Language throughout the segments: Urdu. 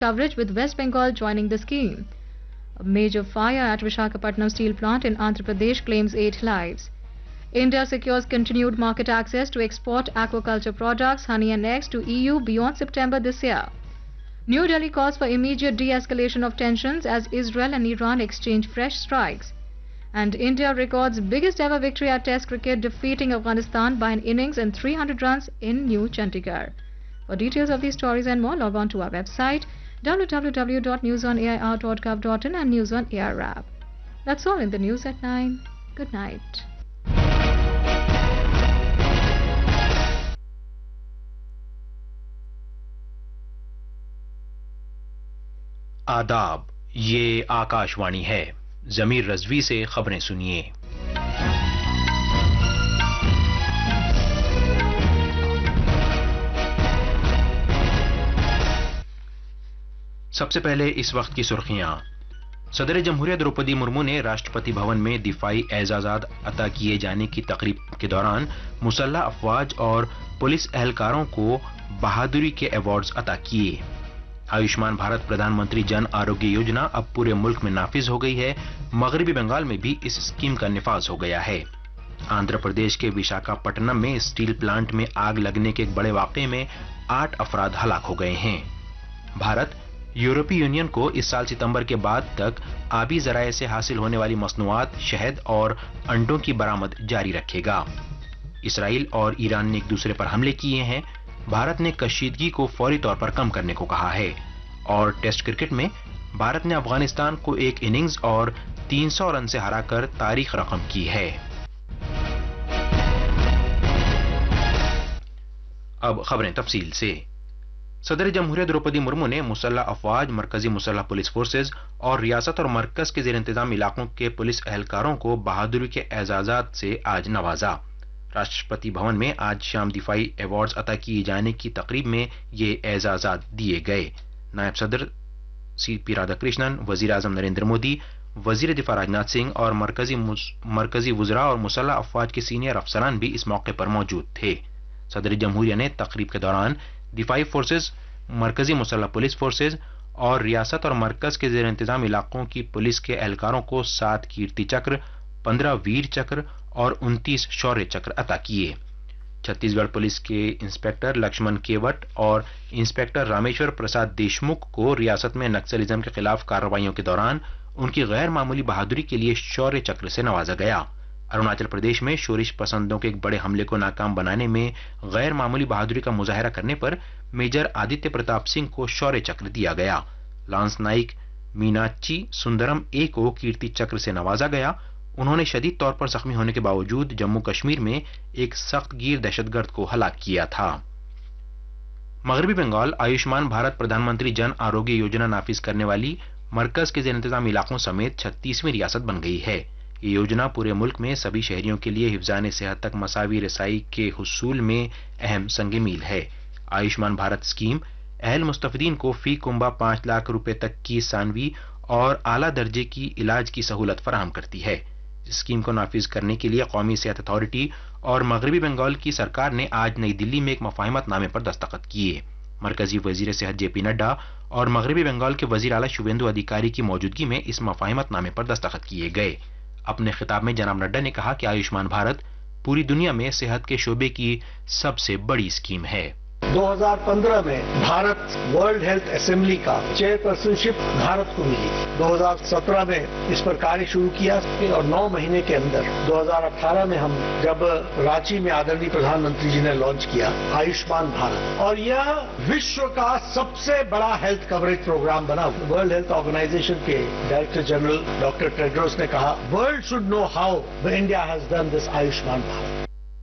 coverage with West Bengal joining the scheme. A major fire at Vishakhapatnam steel plant in Andhra Pradesh claims 8 lives. India secures continued market access to export aquaculture products, honey and eggs to EU beyond September this year. New Delhi calls for immediate de-escalation of tensions as Israel and Iran exchange fresh strikes. And India records biggest ever victory at Test cricket, defeating Afghanistan by an innings and 300 runs in New Chandigarh. For details of these stories and more, log on to our website www.newsonair.gov.in and News on Air app. That's all in the news at 9. Good night. आदाब, ये आकाशवाणी है। जमीर रजवी से खबरें सुनिए। सबसे पहले इस वक्त की सुर्खियां। सदर जमहूरियत द्रौपदी मुर्मू ने राष्ट्रपति भवन में दिफाई एजाजात अता किए जाने की तकरीब के दौरान मुसल्लह अफवाज और पुलिस एहलकारों को बहादुरी के अवार्ड्स अता किए। आयुष्मान भारत प्रधानमंत्री जन आरोग्य योजना अब पूरे मुल्क में नाफिज हो गई है। मगरबी बंगाल में भी इस स्कीम का निफाज हो गया है। आंध्र प्रदेश के विशाखापट्टनम में स्टील प्लांट में आग लगने के एक बड़े वाकये में 8 अफराद हलाक हो गए हैं। भारत यूरोपीय यूनियन को इस साल सितंबर के बाद तक आबी जराये से हासिल होने वाली मसनूआत, शहद और अंडों की बरामद जारी रखेगा। इसराइल और ईरान ने एक दूसरे पर हमले किए हैं। भारत ने कशीदगी को फौरी तौर पर कम करने को कहा है। और टेस्ट क्रिकेट में भारत ने अफगानिस्तान को एक इनिंग्स और 300 रन से हराकर तारीख रकम की है। अब खबरें तफसील से। सदर जमहूरियत द्रौपदी मुर्मू ने मुसल्लह अफवाज, मरकजी मुसल्लह पुलिस फोर्सेज और रियासत और मरकज के जेर इंतजाम इलाकों के पुलिस एहलकारों को बहादुरी के एजाजात से आज नवाजा। राष्ट्रपति भवन में आज शाम दिफाई अवार्ड्स अता किए जाने की तकरीब में ये एजाजात दिए गए। नायब सदर सीपी राधाकृष्णन, वजीर आजम नरेंद्र मोदी, वजीर दिफा राजनाथ सिंह और मरकजी वुजरा और मुसल्लह अफवाज के सीनियर अफसरान भी इस मौके पर मौजूद थे। सदर जमहूरिया ने तकरीब के दौरान दिफाई फोर्सेज, मरकजी मुसल्लह पुलिस फोर्सेज और रियासत और मरकज के जेर इंतजाम इलाकों की पुलिस के एहलकारों को 7 कीर्ति चक्र, 15 वीर चक्र और 29 शौर्य चक्र अता किए। छत्तीसगढ़ पुलिस के इंस्पेक्टर लक्ष्मण केवट और इंस्पेक्टर रामेश्वर प्रसाद देशमुख को रियासत में नक्सलिज्म के खिलाफ कार्रवाइयों के दौरान उनकी गैर मामूली बहादुरी के लिए शौर्य चक्र से नवाजा गया। अरुणाचल प्रदेश में शोरिश पसंदों के एक बड़े हमले को नाकाम बनाने में गैर मामूली बहादुरी का मुजाहरा करने पर मेजर आदित्य प्रताप सिंह को शौर्य चक्र दिया गया। लांस नाइक मीनाची सुंदरम ए को कीर्ति चक्र से नवाजा गया। उन्होंने शदीद तौर पर जख्मी होने के बावजूद जम्मू कश्मीर में एक सख्त गिर दहशतगर्द को हलाक किया था। मगरबी बंगाल आयुष्मान भारत प्रधानमंत्री जन आरोग्य योजना नाफिज करने वाली मरकज के जेर इंतजाम इलाकों समेत 36वीं रियासत बन गई है। ये योजना पूरे मुल्क में सभी शहरियों के लिए हिफ्जाने सेहत तक मसावी रसाई के हुसूल में अहम संग मील है। आयुष्मान भारत स्कीम अहल मुस्तफीदीन को फी कुंबा 5 लाख रुपए तक की सानवी और आला दर्जे की इलाज की सहूलत फराहम करती है। इस स्कीम को नाफिज करने के लिए कौमी सेहत अथॉरिटी और मगरबी बंगाल की सरकार ने आज नई दिल्ली में एक मफाहिमत नामे पर दस्तखत किए। मरकजी वजीर सेहत जेपी नड्डा और मगरबी बंगाल के वजीर आला शुवेंदु अधिकारी की मौजूदगी में इस मफाहिमत नामे पर दस्तखत किए गए। अपने खिताब में जनाब नड्डा ने कहा कि आयुष्मान भारत पूरी दुनिया में सेहत के शोबे की सबसे बड़ी स्कीम है। 2015 में भारत वर्ल्ड हेल्थ असेंबली का चेयरपर्सनशिप भारत को मिली। 2017 में इस पर कार्य शुरू किया और 9 महीने के अंदर 2018 में हम जब रांची में आदरणीय प्रधानमंत्री जी ने लॉन्च किया आयुष्मान भारत, और यह विश्व का सबसे बड़ा हेल्थ कवरेज प्रोग्राम बना। वर्ल्ड हेल्थ ऑर्गेनाइजेशन के डायरेक्टर जनरल डॉक्टर टेड्रोस ने कहा, world should know how India has done this Ayushman Bharat.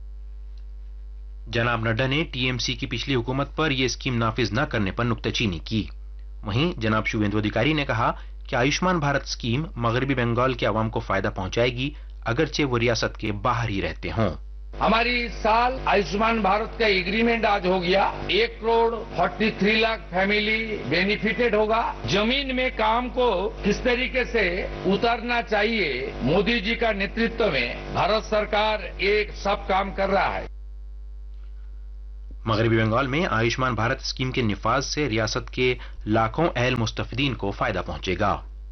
जनाब नड्डा ने टीएमसी की पिछली हुकूमत पर यह स्कीम नाफिज न करने पर नुक्ताचीनी की। वहीं जनाब शुवेंदु अधिकारी ने कहा कि आयुष्मान भारत स्कीम मगरबी बंगाल के अवाम को फायदा पहुंचाएगी, अगरचे वो रियासत के बाहर ही रहते हों। हमारी इस साल आयुष्मान भारत का एग्रीमेंट आज हो गया। 1,43 लाख फैमिली बेनिफिटेड होगा। जमीन में काम को किस तरीके से उतारना चाहिए, मोदी जी का नेतृत्व में भारत सरकार एक सब काम कर रहा है। مغربی بنگال میں آیوشمان بھارت اسکیم کے نفاذ سے ریاست کے لاکھوں اہل مستفیدین کو فائدہ پہنچے گا۔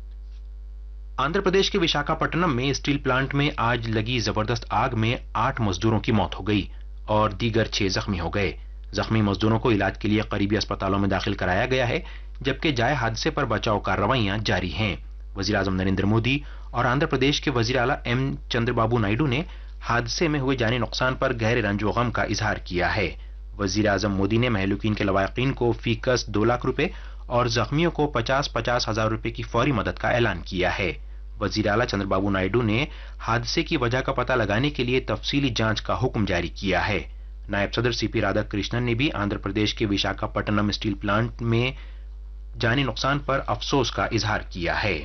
آندھرا پردیش کے وشاکھاپٹنم میں اسٹیل پلانٹ میں آج لگی زبردست آگ میں 8 مزدوروں کی موت ہو گئی اور دیگر 6 زخمی ہو گئے۔ زخمی مزدوروں کو علاج کے لیے قریبی اسپتالوں میں داخل کرایا گیا ہے، جبکہ جائے حادثے پر بچاؤ کارروائیاں جاری ہیں۔ وزیر اعظم نریندر مودی اور آندھرا پردیش کے وزیر اعلیٰ ایم چندر بابو نائیڈو نے حادثے میں ہوئے جانی نقصان پر گہرے رنج و غم کا اظہار کیا ہے۔ وزیر اعظم مودی نے مہلوکین کے لواحقین کو فی کس 2 لاکھ روپے اور زخمیوں کو 50,000 ہزار روپے کی فوری مدد کا اعلان کیا ہے۔ وزیر اعلیٰ چندر بابو نائیڈو نے حادثے کی وجہ کا پتہ لگانے کے لیے تفصیلی جانچ کا حکم جاری کیا ہے۔ نائب صدر سی پی رادھا کرشنن نے بھی آندھرا پردیش کے وشاکھاپٹنم اسٹیل پلانٹ میں جانی نقصان پر افسوس کا اظہار کیا ہے۔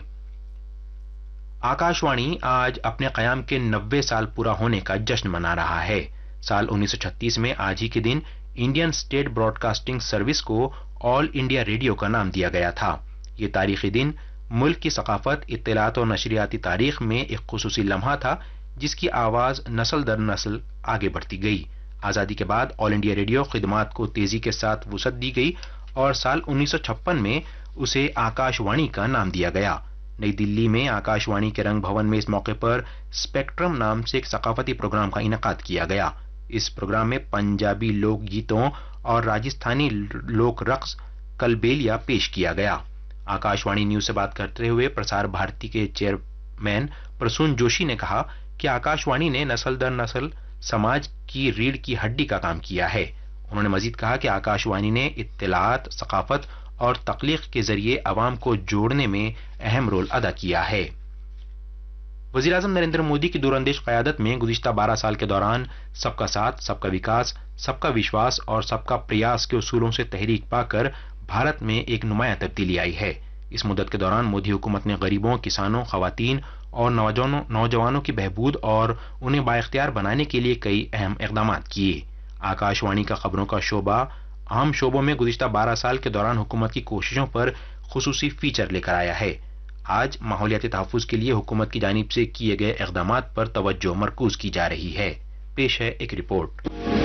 آکاشوانی آج اپنے قیام کے 90 سال پورا ہونے کا جشن منا رہا ہے۔ سال 1936 میں آج ہی کے دن Indian state Broad casting service کو آل انڈیا ریڈیو کا نام دیا گیا تھا۔ یہ تاریخی دن ملک کی ثقافت، اطلاعات اور نشریاتی تاریخ میں ایک خصوصی لمحہ تھا جس کی آواز نسل در نسل آگے بڑھتی گئی۔ آزادی کے بعد آل انڈیا ریڈیو خدمات کو تیزی کے ساتھ وسعت دی گئی اور سال 1956 میں اسے آکاشوانی کا نام دیا گیا۔ نئی دلی میں آکاشوانی کے رنگ بھون میں اس موقع پر اسپیکٹرم نام سے ایک ثقافتی پروگرام کا انعقاد کیا گیا۔ اس پروگرام میں پنجابی لوک گیتوں اور راجستھانی لوک رقص کلبیلیا پیش کیا گیا۔ آکاشوانی نیوز سے بات کرتے ہوئے پرسار بھارتی کے چیئرمین پرسون جوشی نے کہا کہ آکاشوانی نے نسل در نسل سماج کی ریڑھ کی ہڈی کا کام کیا ہے۔ انہوں نے مزید کہا کہ آکاشوانی نے اطلاعات، ثقافت اور تخلیق کے ذریعے عوام کو جوڑنے میں اہم رول ادا کیا ہے۔ وزیر اعظم نریندر مودی کی دور اندیش قیادت میں گزشتہ 12 سال کے دوران سب کا ساتھ، سب کا وکاس، سب کا وشواس اور سب کا پریاس کے اصولوں سے تحریک پا کر بھارت میں ایک نمایاں تبدیلی آئی ہے۔ اس مدت کے دوران مودی حکومت نے غریبوں، کسانوں، خواتین اور نوجوانوں کی بہبود اور انہیں بااختیار بنانے کے لیے کئی اہم اقدامات کیے۔ آکاشوانی کا خبروں کا شعبہ عام شعبوں میں گزشتہ 12 سال کے دوران حکومت کی کوششوں پر خصوصی فیچر لے کر آیا ہے۔ آج ماحولیاتی تحفظ کے لیے حکومت کی جانب سے کیے گئے اقدامات پر توجہ مرکوز کی جا رہی ہے۔ پیش ہے ایک رپورٹ۔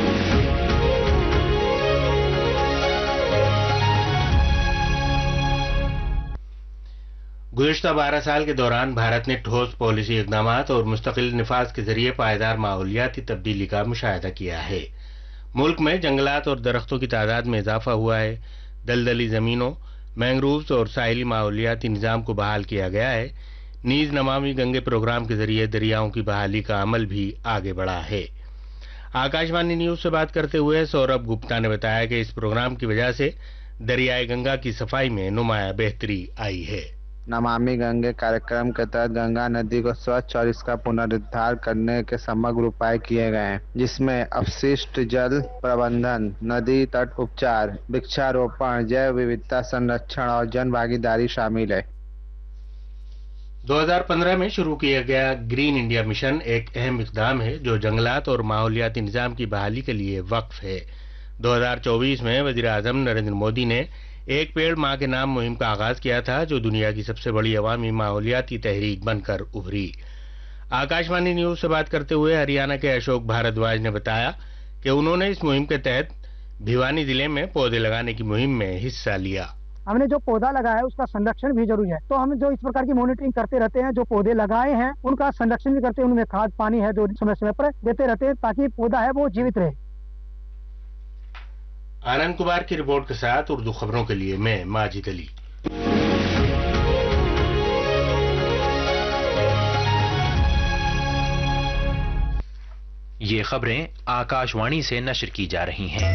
گزشتہ 12 سال کے دوران بھارت نے ٹھوس پالیسی اقدامات اور مستقل نفاذ کے ذریعے پائیدار ماحولیاتی تبدیلی کا مشاہدہ کیا ہے۔ ملک میں جنگلات اور درختوں کی تعداد میں اضافہ ہوا ہے، دلدلی زمینوں، مینگرووز اور ساحلی ماحولیاتی نظام کو بحال کیا گیا ہے، نیز نمامی گنگے پروگرام کے ذریعے دریاؤں کی بحالی کا عمل بھی آگے بڑھا ہے۔ آکاشوانی نیوز سے بات کرتے ہوئے سوربھ گپتا نے بتایا کہ اس پروگرام کی وجہ سے دریائے گنگا کی صفائی میں نمایاں بہتری آئی ہے۔ نمامی گنگے کارکرم کے تحت گنگا ندی کو سوچھ اور اس کا پنرودھار کرنے کے سمگر اپائے کیے گئے ہیں، جس میں اپششٹ جل پربندھن، ندی تٹ اپچار، وکشاروپن، جیو وودھتا سنرکشن اور جن بھاگیداری شامل ہے۔ 2015 میں شروع کیا گیا گرین انڈیا مشن ایک اہم اقدام ہے جو جنگلات اور ماحولیاتی نظام کی بحالی کے لیے وقف ہے۔ 2024 میں وزیر اعظم نریندر مودی نے ایک پیڑ ماں کے نام مہم کا آغاز کیا تھا جو دنیا کی سب سے بڑی عوامی ماحولیاتی تحریک بن کر ابھری۔ آکاشوانی نیوز سے بات کرتے ہوئے ہریانہ کے اشوک بھاردواج نے بتایا کہ انہوں نے اس مہم کے تحت بھیوانی ضلع میں پودے لگانے کی مہم میں حصہ لیا۔ ہم نے جو پودا لگایا ہے اس کا سنرکشن بھی ضروری ہے، تو ہم جو اس پرکار کی مانیٹرنگ کرتے رہتے ہیں، جو پودے لگائے ہیں ان کا سنرکشن بھی کرتے ہیں، ان میں کھاد پانی ہے جو سمے سمے پر دیتے رہتے ہیں تاکہ پودا ہے وہ جیوت رہے۔ آنند کمار کی رپورٹ کے ساتھ اردو خبروں کے لیے میں ماجد علی۔ یہ خبریں آکاشوانی سے نشر کی جا رہی ہیں۔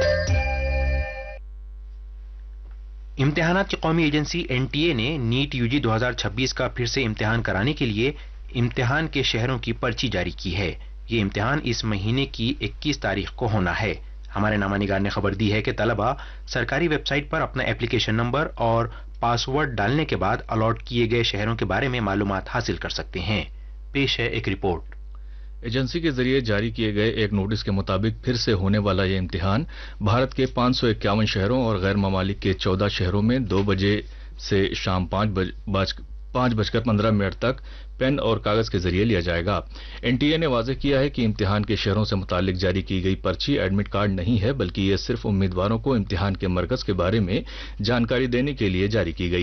امتحانات کی قومی ایجنسی NTA نے نیٹ UG 2026 کا پھر سے امتحان کرانے کے لیے امتحان کے شہروں کی پرچی جاری کی ہے۔ یہ امتحان اس مہینے کی 21 تاریخ کو ہونا ہے۔ ہمارے نامہ نگار نے خبر دی ہے کہ طلبہ سرکاری ویب سائٹ پر اپنا اپلیکیشن نمبر اور پاسورڈ ڈالنے کے بعد الاٹ کیے گئے شہروں کے بارے میں معلومات حاصل کر سکتے ہیں۔ پیش ہے ایک رپورٹ۔ ایجنسی کے ذریعے جاری کیے گئے ایک نوٹس کے مطابق پھر سے ہونے والا یہ امتحان بھارت کے 551 شہروں اور غیر ممالک کے 14 شہروں میں 2 بجے سے شام 5 5:15 तक पेन और कागज के जरिए लिया जाएगा। एनटीए ने वाज़ेह किया है कि इम्तिहान के शहरों से मुतालिक जारी की गई पर्ची एडमिट कार्ड नहीं है, बल्कि ये सिर्फ उम्मीदवारों को इम्तिहान के मरकज के बारे में जानकारी देने के लिए जारी की गई